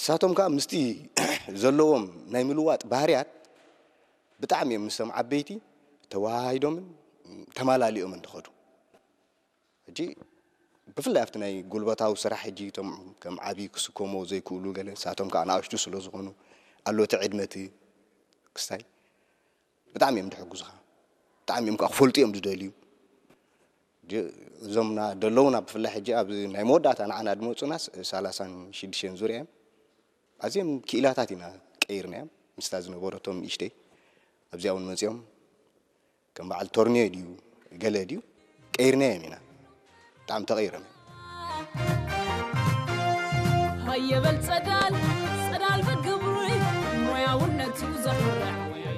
ንሳቶም ከዓ ምስቲ ዘለዎም ናይ ምልዋጥ ባህርያት ብጣዕሚ እዮም ምስቶም ዓበይቲ ተዋሃሂዶምን ተማላሊኦምን ትኸዱ ሕጂ ብፍላይ ኣብቲ ናይ ጉልበታዊ ስራሕ ሕጂ እቶም ከም ዓብይ ክስከሞ ዘይክእሉ ገለ ንሳቶም ከዓ ንኣሽቱ ስለ ዝኾኑ ኣሎቲ ዕድመቲ ክስታይ ብጣዕሚ እዮም ድሕጉዙኻ ብጣዕሚ እዮም ከዓ ክፈልጡ እዮም ዝደልዩ እዞምና ደለውና ብፍላይ ሕጂ ኣብ ናይ መወዳእታ ንዓና ድመፁና 36 ዙርያ እዮም ኣዝዮም ክኢላታት ኢና ቀይርናዮም ምስታ ዝነበረቶም እሽተይ ኣብዚኣ እውን መፅኦም ከም በዓል ቶርኒዮ ድዩ ገለ ድዩ ቀይርናዮም ኢና ብጣዕሚ ተቐይሮም هيبل صدال بقبري موياونتي زخرع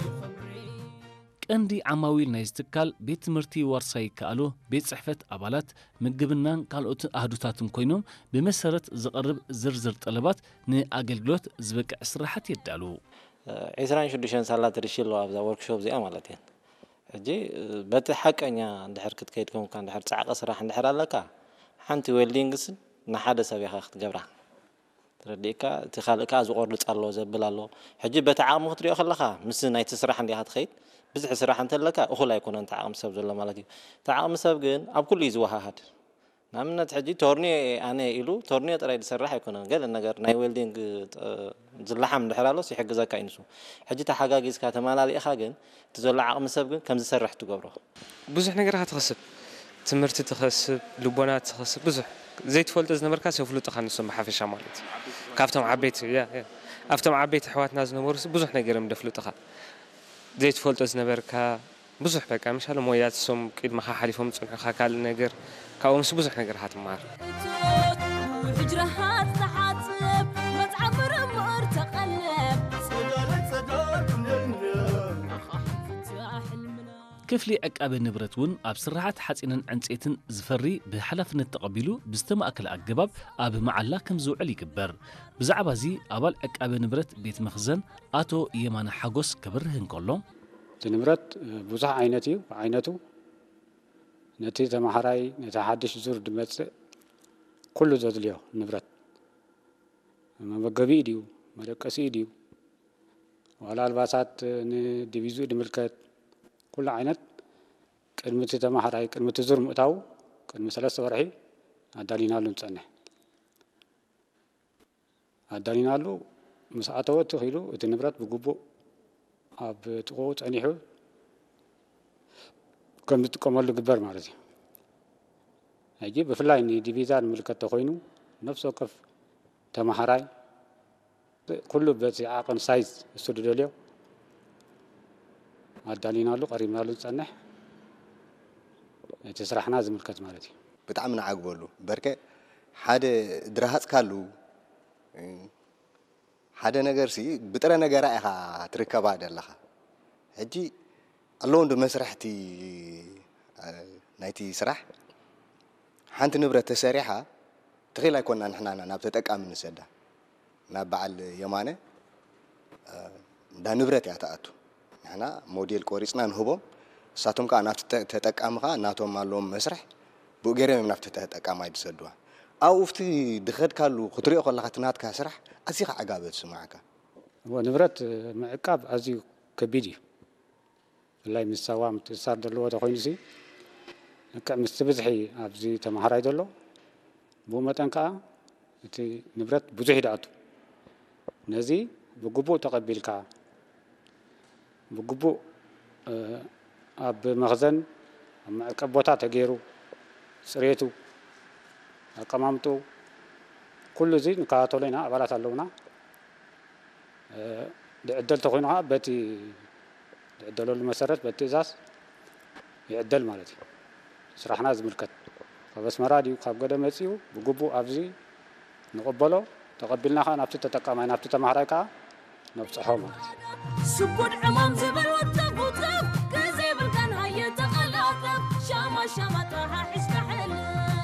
ቀንዲ ዓማዊል ናይ ዝተካል ቤት ትምህርቲ ወርሳይ ከኣሎ ቤት ጽሕፈት ኣባላት ምግብናን ካልኦት ኣህዱታትን ኮይኖም ብመሰረት ዝቐርብ ዝርዝር ጠለባት ንኣገልግሎት ዝበቅዕ ስራሓት የዳሉ 26 ሳላት ርሽሎ ኣብዛ ወርክሾፕ እዚኣ ማለት እዩ ሕጂ በቲ ሓቀኛ እንድሕር ክትከይድኩም ካን እንድሕር ጻዕቀ ስራሕ እንድሕር ኣለካ ሓንቲ ዌልዲንግስ ንሓደ ሰብ ኢኻ ክትገብራ ትረዲእካ እቲ ካልእካ ዝቆርፅ ኣሎ ዘብል ኣሎ ሕጂ በቲ ዓቕሚ ክትሪኦ ከለኻ ምስ ናይቲ ስራሕ እንዲኻ ትኸይድ ብዙሕ ስራሕ እንተለካ እኹል ኣይኮነን ተዓቕሚ ሰብ ዘሎ ማለት እዩ ተዓቕሚ ሰብ ግን ኣብ ኩሉ ይዝወሃሃድ ንኣብነት ሕጂ ቶርኒዮ ኣነ ኢሉ ቶርኒዮ ጥራይ ዝሰርሕ ኣይኮነን ገለ ነገር ናይ ዌልዲንግ ዝለሓም እንድሕር ኣሎ ይሕግዘካ ይንሱ ሕጂ ተሓጋጊዝካ ተመላሊእኻ ግን እቲ ዘሎ ዓቕሚ ሰብ ግን ከም ዝሰርሕ ትገብሮ ብዙሕ ነገራት ትኸስብ ትምህርቲ ትኸስብ ልቦናት ትኸስብ ብዙሕ ዘይትፈልጦ ዝነበርካ ሰፍሉጥኻ ንሶም ብሓፈሻ ማለት እዩ ካብቶም ዓበይቲ ኣብቶም ዓበይቲ ኣሕዋትና ዝነበሩ ብዙሕ ነገርም ደፍልጡኻ ዘይትፈልጦ ዝነበርካ ብዙሕ በቃ ምሻለ ሞያት ሶም ቅድመኻ ሓሊፎም ፅንሑኻ ካልእ ነገር ካብኦምስ ብዙሕ ነገር ሃትማር حجرها تحاطب متعبر مر تقلب ክፍሊ ዕቃበ ንብረት እውን ኣብ ስራሓት ሓፂንን ዕንፀይትን ዝፈሪ ብሓላፍነት ተቐቢሉ ብዝተማእከለ ኣገባብ ኣብ መዓላ ከም ዝውዕል ይግበር ብዛዕባ እዚ ኣባል ዕቃበ ንብረት ቤት መኽዘን ኣቶ የማነ ሓጎስ ከብርህ እንከሎ እቲ ንብረት ብዙሕ ዓይነት እዩ ዓይነቱ ነቲ ተማሃራይ ነቲ ሓድሽ ዙር ድመፅእ ኩሉ ዘድልዮ ንብረት መመገቢ ድዩ መደቀሲ ድዩ ዋላ ኣልባሳት ንዲቪዙ ድምልከት كل عينت كلمة تماهراي كلمة زور مؤتاو كلمة 3 ورحي عدالينا له نصنح عدالينا له مساعته تخيلو النبرات بغبو اب تقو صنيحو كم تقمل جبر مالتي هيجي بفلاي ني ديفيزان ملكت تخوينو نفس وقف تماهراي كله بزي عقن سايز استوديو عدالينا له قريبنا له صنح تسرحنا زملكت مالتي بتعمل عقبلو بركه حدا درهات كالو حدا ነገር ሲ ብጥረ ነገር አይኻ ትርከባ አይደለኻ ሕጂ አለው እንደ መስራሕቲ ናይቲ ስራሕ ሓንቲ ንብረት ተሰሪሓ ትኺል ኣይኮንና ንሕና ናብ ተጠቃሚ ንሰዳ ናብ በዓል የማነ እንዳ ንብረት ያተኣቱ ንሕና ሞዴል ቆሪፅና ንህቦም እሳቶም ከዓ ናብ ተጠቃምኻ ናቶም ኣለዎም መስርሕ ብገረም ናብ ተጠቃማ ይድሰድዋ أو أفتي دخلت كله خطرية ولا خطنات كسرح أزيق عقابات سمعك. ونبرت معقاب أزي كبيدي. الله مستوام تصار دلوا تخوينسي. كمستبزحي أبزي تمهراي دلوا. بومتان كا تي نبرت بزهي داتو. نزي بجبو تقبل كا. بجبو أب مخزن معقاب بوتا تغيرو سريتو. أقامتو كل زين كاتولينا عبارات اللونا عدل تخوينها بتي عدلوا المسارات بتي زاس يعدل مالتي سرحنا زملكت فبس مرادي خاب قدم يسيو بجبو أبزي نقبله تقبلنا خان نبتة تتقامين نبتة مهرايكا نبصحوا مالتي سكون عمام زبل والتبوتب كزبل كان هيا تقلاتب شاما شاما تراها حسكحل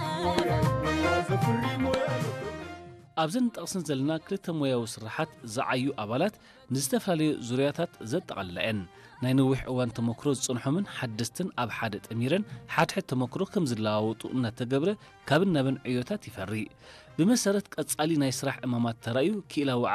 أبزن تقصن زلنا كلتا مويا وسرحات زعيو أبالات نستفالي زورياتات زد تقلقين ناينوح اوان تموكرو صنحومن حدستن أب حادت أميرن حد تموكرو كم زلاو طؤنا تقبره كابن نبن عيوتات يفري بمسارت قصالي نايسرح أمامات ترايو كيلا